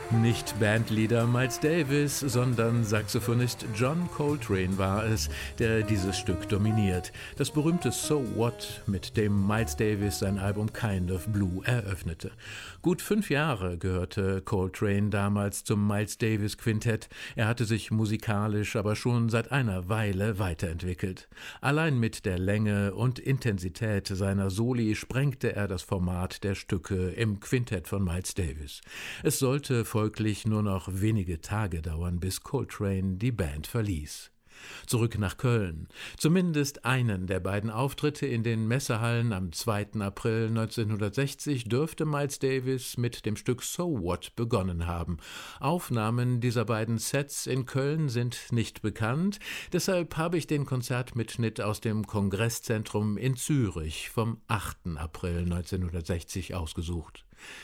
Nicht Bandleader Miles Davis, sondern Saxophonist John Coltrane war es, der dieses Stück dominiert. Das berühmte So What, mit dem Miles Davis sein Album Kind of Blue eröffnete. Gut 5 Jahre gehörte Coltrane damals zum Miles Davis Quintett. Er hatte sich musikalisch aber schon seit einer Weile weiterentwickelt. Allein mit der Länge und Intensität seiner Soli sprengte er das Format der Stücke im Quintett von Miles Davis. Es sollte folglich nur noch wenige Tage dauern, bis Coltrane die Band verließ. Zurück nach Köln. Zumindest einen der beiden Auftritte in den Messehallen am 2. April 1960 dürfte Miles Davis mit dem Stück So What begonnen haben. Aufnahmen dieser beiden Sets in Köln sind nicht bekannt, deshalb habe ich den Konzertmitschnitt aus dem Kongresszentrum in Zürich vom 8. April 1960 ausgesucht.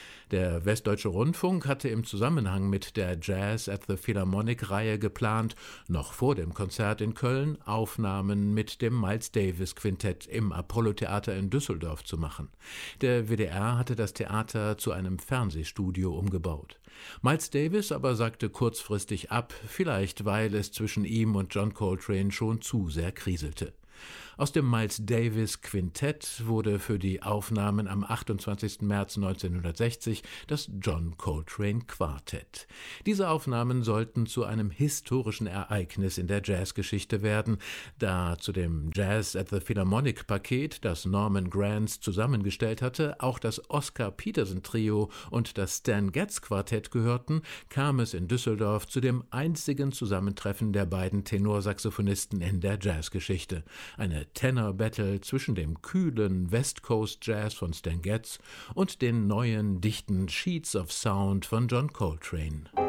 Der Westdeutsche Rundfunk hatte im Zusammenhang mit der Jazz at the Philharmonic-Reihe geplant, noch vor dem Konzert in Köln Aufnahmen mit dem Miles Davis Quintett im Apollo-Theater in Düsseldorf zu machen. Der WDR hatte das Theater zu einem Fernsehstudio umgebaut. Miles Davis aber sagte kurzfristig ab, vielleicht weil es zwischen ihm und John Coltrane schon zu sehr kriselte. Aus dem Miles Davis Quintett wurde für die Aufnahmen am 28. März 1960 das John Coltrane Quartett. Diese Aufnahmen sollten zu einem historischen Ereignis in der Jazzgeschichte werden, da zu dem Jazz at the Philharmonic Paket, das Norman Granz zusammengestellt hatte, auch das Oscar Peterson Trio und das Stan Getz Quartett gehörten, kam es in Düsseldorf zu dem einzigen Zusammentreffen der beiden Tenorsaxophonisten in der Jazzgeschichte. Eine Tenor-Battle zwischen dem kühlen West Coast Jazz von Stan Getz und den neuen, dichten Sheets of Sound von John Coltrane.